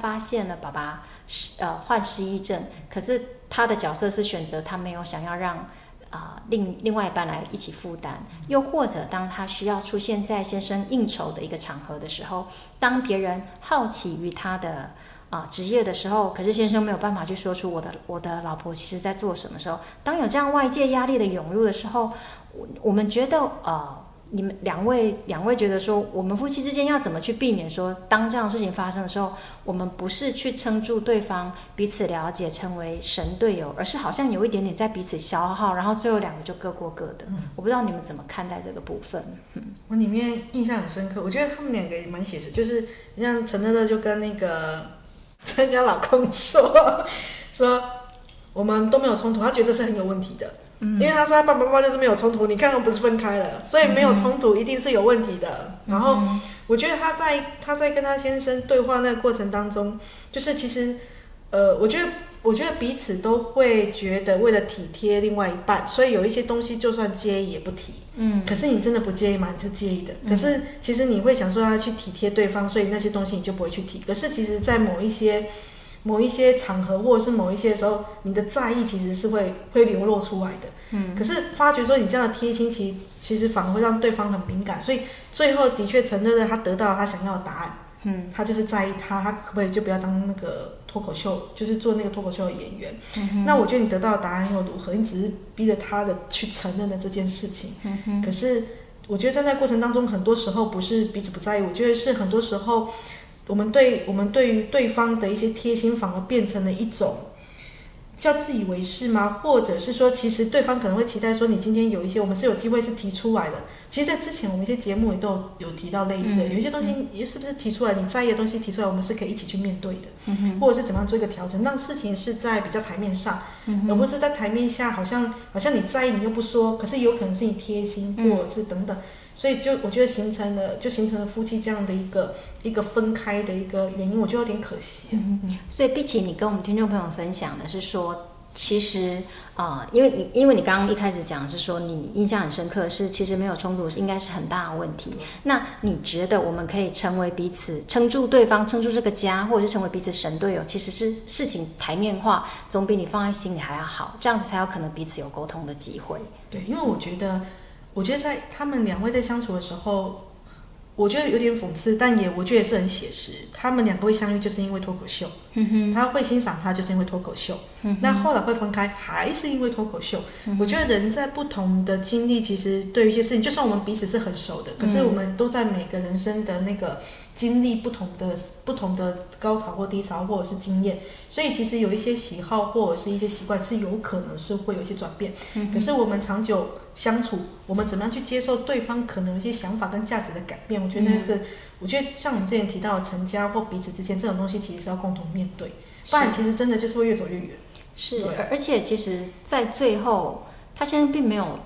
发现了爸爸患失忆症，可是他的角色是选择他没有想要让另外一半来一起负担，又或者当他需要出现在先生应酬的一个场合的时候，当别人好奇于他的职业的时候，可是先生没有办法去说出我的老婆其实在做什么时候，当有这样外界压力的涌入的时候，我们觉得你们两位觉得说，我们夫妻之间要怎么去避免说，当这样的事情发生的时候，我们不是去撑住对方，彼此了解，成为神队友，而是好像有一点点在彼此消耗，然后最后两个就各过各的。我不知道你们怎么看待这个部分。 我里面印象很深刻，我觉得他们两个也蛮写实，就是像陈乐乐就跟那个陈家老公说我们都没有冲突，他觉得这是很有问题的。因为他说他爸爸妈妈就是没有冲突，你看他们不是分开了，所以没有冲突一定是有问题的。然后我觉得他在跟他先生对话那个过程当中，就是其实我觉得彼此都会觉得为了体贴另外一半，所以有一些东西就算介意也不提。可是你真的不介意吗？你是介意的。可是其实你会想说要去体贴对方，所以那些东西你就不会去提。可是其实在某一些场合或者是某一些时候，你的在意其实是会流露出来的。可是发觉说你这样的贴心，其实反而会让对方很敏感，所以最后的确承认了他得到了他想要的答案。他就是在意他可不可以就不要当那个脱口秀，就是做那个脱口秀的演员。那我觉得你得到的答案又如何？你只是逼着他的去承认了这件事情。可是我觉得在那过程当中，很多时候不是彼此不在意，我觉得是很多时候我们对于对方的一些贴心，反而变成了一种叫自以为是吗？或者是说，其实对方可能会期待说，你今天有一些我们是有机会是提出来的。其实，在之前我们一些节目也都有提到类似的，有一些东西你是不是提出来，你在意的东西提出来，我们是可以一起去面对的，或者是怎么样做一个调整，让事情是在比较台面上，而不是在台面下好像你在意你又不说，可是有可能是你贴心，或者是等等。所以我觉得形成了夫妻这样的一个分开的一个原因，我觉得有点可惜。 所以碧琪，你跟我们听众朋友分享的是说，其实因为你刚刚一开始讲的是说，你印象很深刻是其实没有冲突应该是很大的问题。那你觉得我们可以成为彼此撑住对方，撑住这个家，或者是成为彼此神队友，其实是事情台面化，总比你放在心里还要好，这样子才有可能彼此有沟通的机会。 对，因为我觉得在他们两位在相处的时候，我觉得有点讽刺，但我觉得也是很写实。他们两个会相遇就是因为脱口秀，他会欣赏他就是因为脱口秀，那后来会分开还是因为脱口秀。我觉得人在不同的经历，其实对于一些事情，就算我们彼此是很熟的，可是我们都在每个人生的那个经历不同的高潮或低潮或者是经验，所以其实有一些喜好或者是一些习惯是有可能是会有一些转变。可是我们长久相处，我们怎么样去接受对方可能有一些想法跟价值的改变？我觉得像我们之前提到的成家或彼此之间这种东西，其实是要共同面对，不然其实真的就是会越走越远。 是，而且其实在最后，他现在并没有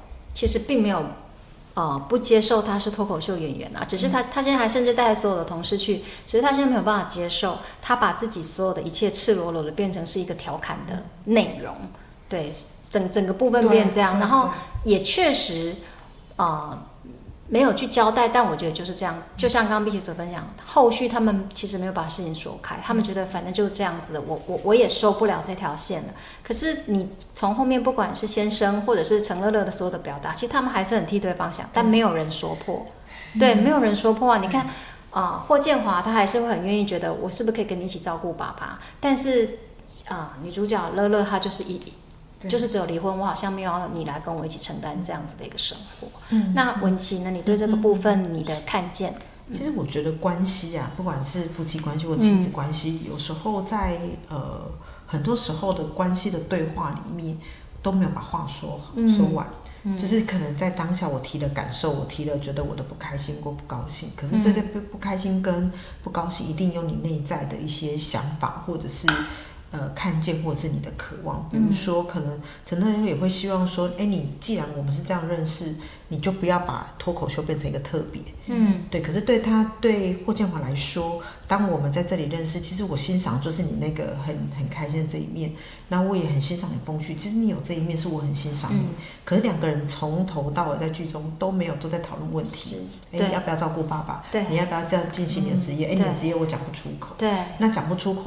不接受他是脱口秀演员啊，只是他现在还甚至带着所有的同事去，只是他现在没有办法接受，他把自己所有的一切赤裸裸的变成是一个调侃的内容，对，整个部分变这样，然后也确实没有去交代，但我觉得就是这样，就像刚刚碧琪所分享，后续他们其实没有把事情说开，他们觉得反正就是这样子的，我也受不了这条线了。可是你从后面不管是先生或者是陈乐乐的所有的表达，其实他们还是很替对方想，但没有人说破，对，没有人说破啊。你看霍建华他还是会很愿意觉得我是不是可以跟你一起照顾爸爸，但是女主角乐乐她就是只有离婚，我好像没有要你来跟我一起承担这样子的一个生活。那文琪呢？你对这个部分你的看见？ 其实我觉得关系啊，不管是夫妻关系或亲子关系，有时候在很多时候的关系的对话里面都没有把话说完。就是可能在当下我提了感受，我提了觉得我的不开心或不高兴，可是这个不开心跟不高兴一定有你内在的一些想法，或者是看见或者是你的渴望。比如说可能陈乐也会希望说，你既然我们是这样认识，你就不要把脱口秀变成一个特别。对。可是对霍建华来说，当我们在这里认识，其实我欣赏就是你那个很开心的这一面，那我也很欣赏你风趣，其实你有这一面是我很欣赏你。可是两个人从头到尾在剧中都在讨论问题。你要不要照顾爸爸？对，你要不要这样进行你的职业？你的职业我讲不出口。对，那讲不出口